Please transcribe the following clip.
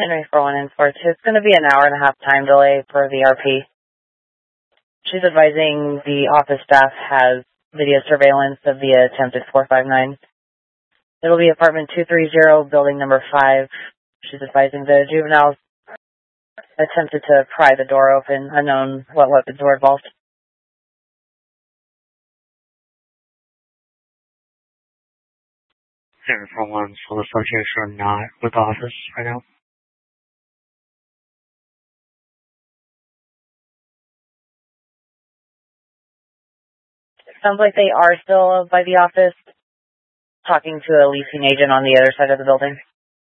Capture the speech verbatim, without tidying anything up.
Henry four one and four two. It's going to be an hour and a half time delay for the R P. She's advising the office staff has video surveillance of the attempted four five nine. It'll be apartment two thirty, building number five. She's advising the juveniles attempted to pry the door open, unknown what weapons were involved. Henry four one, so the subjects are not with the office right now? Sounds like they are still by the office, talking to a leasing agent on the other side of the building.